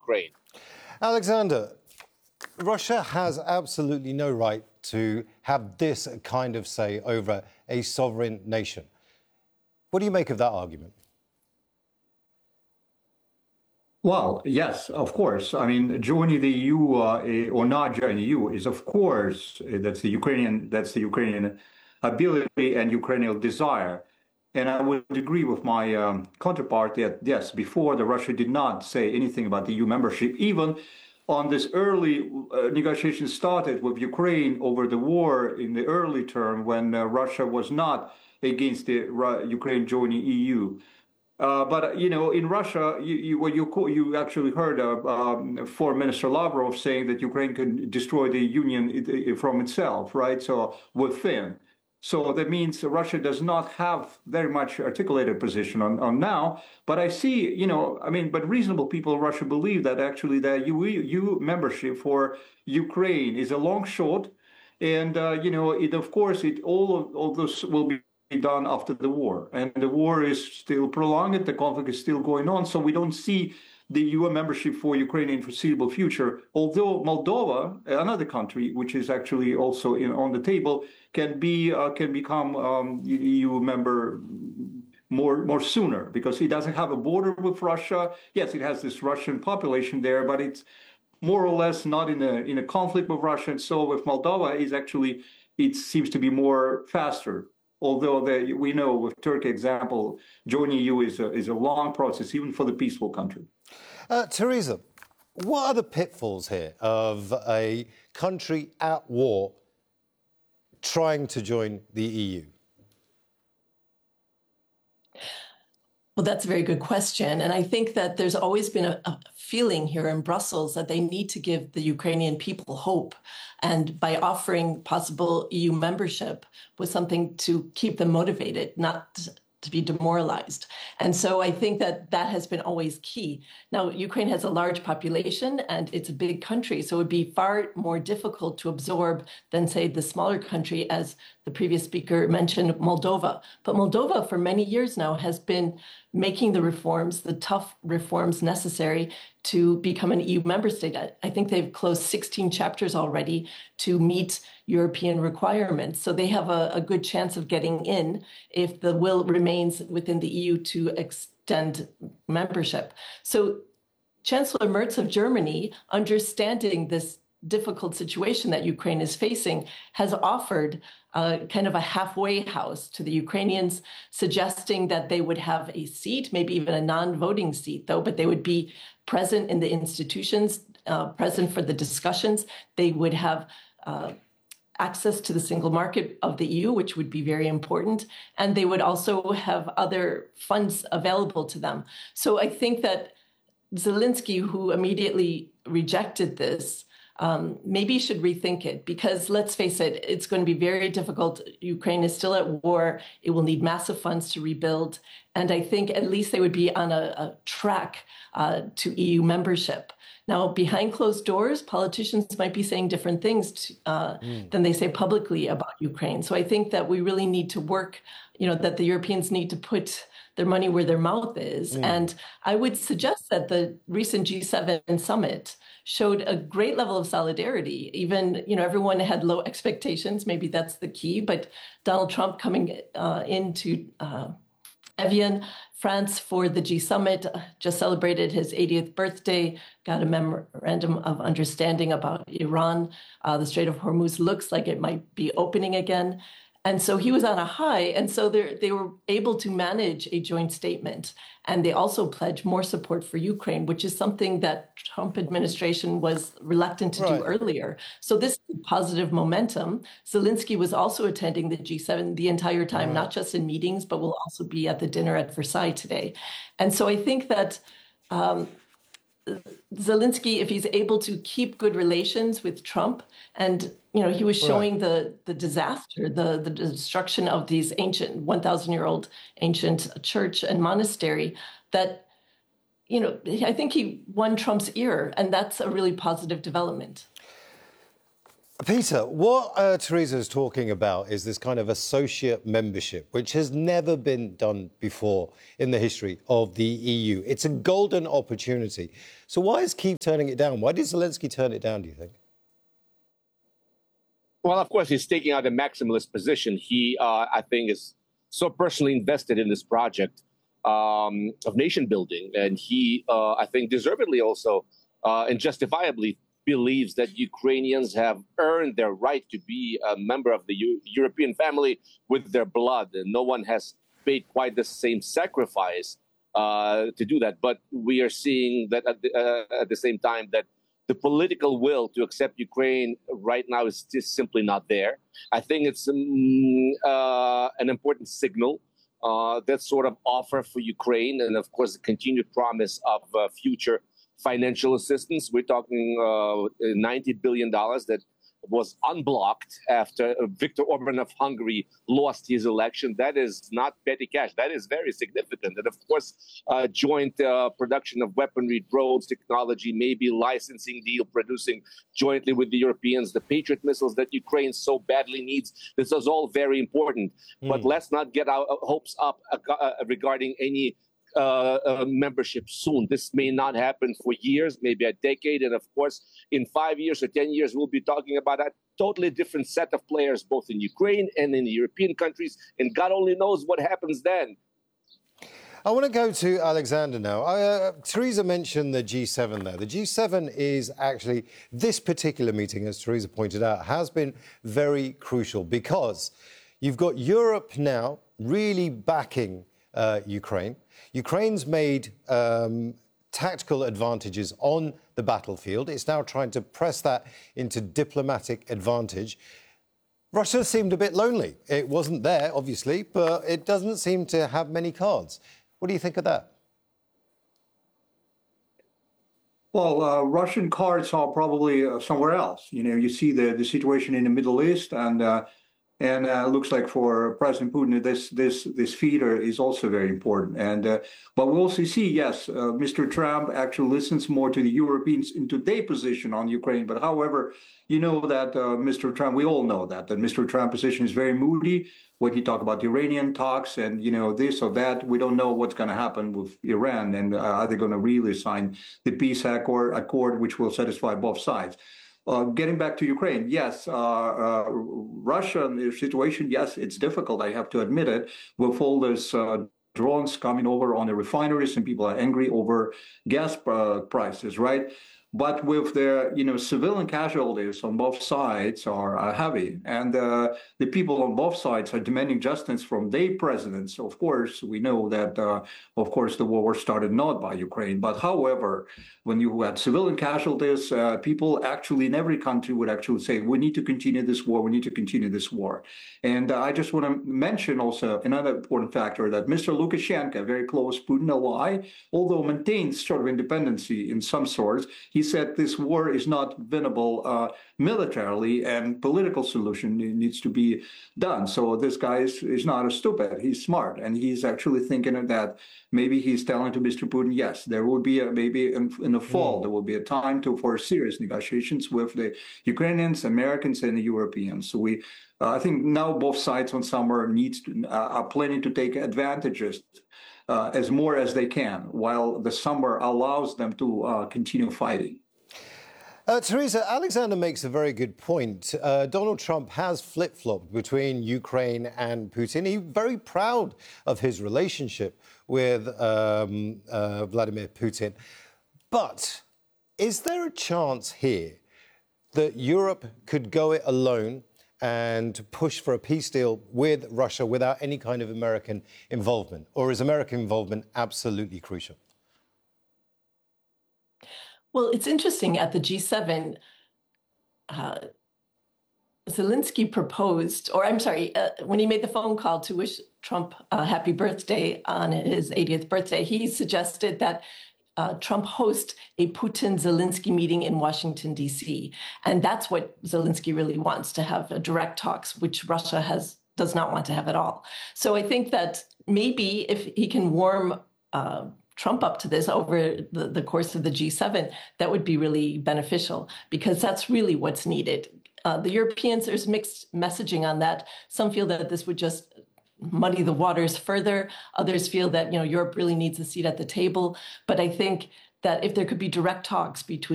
Ukraine. Alexander, Russia has absolutely no right to have this kind of say over a sovereign nation. What do you make of that argument? Well, yes, of course. I mean, joining the EU or not joining the EU is, of course, that's the Ukrainian ability and Ukrainian desire. And I would agree with my counterpart that yes, before Russia did not say anything about the EU membership, even on this early negotiations started with Ukraine over the war in the early term when Russia was not against the Ukraine joining EU. But you know, in Russia, you actually heard Foreign Minister Lavrov saying that Ukraine can destroy the union from itself, right? So within. So that means Russia does not have very much articulated position on now. But I see, you know, I mean, but reasonable people in Russia believe that actually the EU membership for Ukraine is a long shot, and you know, of course, all this will be done after the war, and the war is still prolonged, the conflict is still going on, so we don't see the EU membership for Ukraine in foreseeable future, although Moldova, another country which is actually also on the table, can become EU member more sooner, because it doesn't have a border with Russia. Yes, it has this Russian population there, but it's more or less not in a conflict with Russia. And so with Moldova it seems to be more faster. Although we know with Turkey example, joining EU is a long process, even for the peaceful country. Teresa, what are the pitfalls here of a country at war trying to join the EU? Well, that's a very good question. And I think that there's always been a feeling here in Brussels that they need to give the Ukrainian people hope. And by offering possible EU membership was something to keep them motivated, not to be demoralized. And so I think that that has been always key. Now, Ukraine has a large population and it's a big country, so it would be far more difficult to absorb than, say, the smaller country, as the previous speaker mentioned, Moldova. But Moldova, for many years now, has been making the reforms, the tough reforms necessary to become an EU member state. I think they've closed 16 chapters already to meet European requirements. So they have a good chance of getting in if the will remains within the EU to extend membership. So Chancellor Merz of Germany, understanding this difficult situation that Ukraine is facing, has offered kind of a halfway house to the Ukrainians, suggesting that they would have a seat, maybe even a non-voting seat, though, but they would be present in the institutions, present for the discussions. They would have access to the single market of the EU, which would be very important. And they would also have other funds available to them. So I think that Zelensky, who immediately rejected this, maybe should rethink it, because let's face it, it's going to be very difficult. Ukraine is still at war. It will need massive funds to rebuild. And I think at least they would be on a track to EU membership. Now, behind closed doors, politicians might be saying different things than they say publicly about Ukraine. So I think that we really need to work, that the Europeans need to put their money where their mouth is. And I would suggest that the recent G7 summit showed a great level of solidarity. Even, everyone had low expectations. Maybe that's the key. But Donald Trump coming into Evian, France, for the G Summit, just celebrated his 80th birthday, got a memorandum of understanding about Iran. The Strait of Hormuz looks like it might be opening again. And so he was on a high. And so they were able to manage a joint statement. And they also pledged more support for Ukraine, which is something that Trump administration was reluctant to do earlier. So this is positive momentum. Zelensky was also attending the G7 the entire time, not just in meetings, but will also be at the dinner at Versailles today. And so I think that Zelensky, if he's able to keep good relations with Trump, and he was showing the disaster, the destruction of these ancient 1,000-year-old ancient church and monastery, that I think he won Trump's ear, and that's a really positive development. Peter, what Theresa is talking about is this kind of associate membership, which has never been done before in the history of the EU. It's a golden opportunity. So why is Kyiv turning it down? Why did Zelensky turn it down, do you think? Well, of course, he's taking out a maximalist position. He, I think, is so personally invested in this project of nation building. And he, I think, deservedly also and justifiably believes that Ukrainians have earned their right to be a member of the European family with their blood. And no one has paid quite the same sacrifice to do that. But we are seeing that at the same time that the political will to accept Ukraine right now is just simply not there. I think it's an important signal, that sort of offer for Ukraine, and of course the continued promise of future financial assistance. We're talking $90 billion that was unblocked after Viktor Orban of Hungary lost his election. That is not petty cash. That is very significant. And of course, joint production of weaponry, drones, technology, maybe licensing deal producing jointly with the Europeans, the Patriot missiles that Ukraine so badly needs. This is all very important. But let's not get our hopes up regarding any membership soon. This may not happen for years, maybe a decade. And of course, in 5 years or 10 years, we'll be talking about a totally different set of players, both in Ukraine and in the European countries. And God only knows what happens then. I want to go to Alexander now. Theresa mentioned the G7 there. The G7 is actually, this particular meeting, as Theresa pointed out, has been very crucial because you've got Europe now really backing Ukraine. Ukraine's made tactical advantages on the battlefield. It's now trying to press that into diplomatic advantage. Russia seemed a bit lonely. It wasn't there, obviously, but it doesn't seem to have many cards. What do you think of that? Well, Russian cards are probably somewhere else. You know, you see the situation in the Middle East, and looks like for President Putin, this feeder is also very important. But we also see, yes, Mr. Trump actually listens more to the Europeans into their position on Ukraine. But however, you know that Mr. Trump, we all know that Mr. Trump's position is very moody when he talks about Iranian talks and, you know, this or that. We don't know what's going to happen with Iran, and are they going to really sign the peace accord, which will satisfy both sides. Getting back to Ukraine, yes, Russia, the situation, yes, it's difficult. I have to admit it. With all this drones coming over on the refineries, and people are angry over gas prices, right? But with the, you know, civilian casualties on both sides are heavy, and the people on both sides are demanding justice from their presidents. Of course, we know that, of course, the war started not by Ukraine. But however, when you had civilian casualties, people actually in every country would actually say, we need to continue this war, we need to continue this war. And I just want to mention also another important factor, that Mr. Lukashenko, very close Putin ally, although maintains sort of independency in some sorts, he said this war is not winnable militarily, and political solution needs to be done. So this guy is not a stupid. He's smart, and he's actually thinking that maybe he's telling to Mr. Putin, yes, there will be maybe in the fall, there will be a time for serious negotiations with the Ukrainians, Americans, and the Europeans. So I think now both sides on summer are planning to take advantages as more as they can, while the summer allows them to continue fighting. Theresa, Alexander makes a very good point. Donald Trump has flip-flopped between Ukraine and Putin. He's very proud of his relationship with Vladimir Putin. But is there a chance here that Europe could go it alone and push for a peace deal with Russia without any kind of American involvement? Or is American involvement absolutely crucial? Well, it's interesting, at the G7, Zelensky proposed, or I'm sorry, when he made the phone call to wish Trump a happy birthday on his 80th birthday, he suggested that Trump host a Putin-Zelensky meeting in Washington, D.C. And that's what Zelensky really wants, to have a direct talks, which Russia does not want to have at all. So I think that maybe if he can warm Trump up to this over the course of the G7, that would be really beneficial, because that's really what's needed. the Europeans, there's mixed messaging on that. Some feel that this would just muddy the waters further. Others feel that, Europe really needs a seat at the table. But I think that if there could be direct talks between